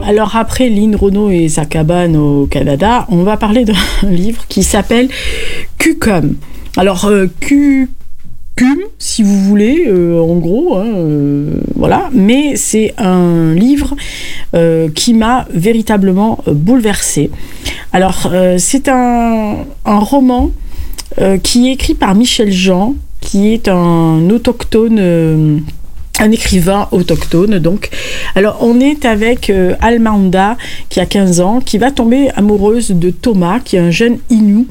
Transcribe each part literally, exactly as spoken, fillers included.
Alors après Lynn Renaud et sa cabane au Canada, on va parler d'un livre qui s'appelle Cucum. Alors euh, Q... Cum, si vous voulez, euh, en gros, hein, euh, voilà. Mais c'est un livre euh, qui m'a véritablement euh, bouleversée. Alors, euh, c'est un, un roman euh, qui est écrit par Michel Jean, qui est un autochtone, euh, un écrivain autochtone. Donc, alors on est avec euh, Almanda qui a quinze ans, qui va tomber amoureuse de Thomas, qui est un jeune Innu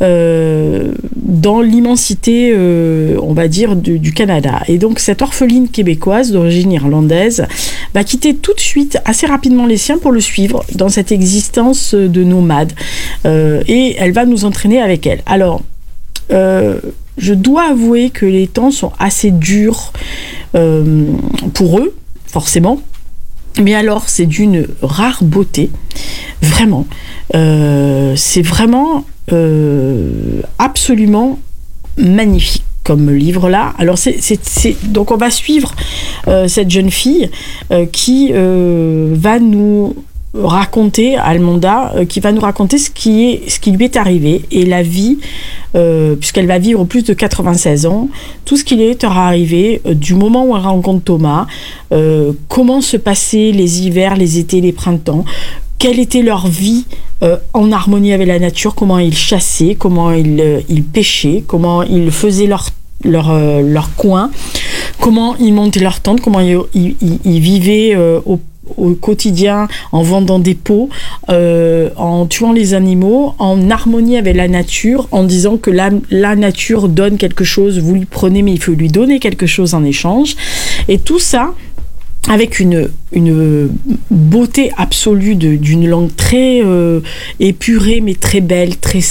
euh, dans l'immensité, euh, on va dire, du, du Canada. Et donc cette orpheline québécoise d'origine irlandaise va quitter tout de suite, assez rapidement, les siens pour le suivre dans cette existence de nomade. Euh, et elle va nous entraîner avec elle. Alors, euh, je dois avouer que les temps sont assez durs euh, pour eux, forcément. Mais alors, c'est d'une rare beauté, vraiment. Euh, c'est vraiment euh, absolument magnifique comme livre-là. Alors, c'est, c'est, c'est, donc on va suivre euh, cette jeune fille euh, qui euh, va nous raconter, Almanda, euh, qui va nous raconter ce qui est, ce qui lui est arrivé et la vie, euh, puisqu'elle va vivre plus de quatre-vingt-seize ans, tout ce qui lui est arrivé euh, du moment où elle rencontre Thomas, euh, comment se passaient les hivers, les étés, les printemps, quelle était leur vie euh, en harmonie avec la nature, comment ils chassaient, comment ils, euh, ils pêchaient, comment ils faisaient leur, leur, euh, leur coin, comment ils montaient leur tente, comment ils, ils, ils vivaient euh, au au quotidien, en vendant des pots, euh, en tuant les animaux, en harmonie avec la nature, en disant que la, la nature donne quelque chose, vous lui prenez, mais il faut lui donner quelque chose en échange. Et tout ça, avec une, une beauté absolue de, d'une langue très euh, épurée, mais très belle, très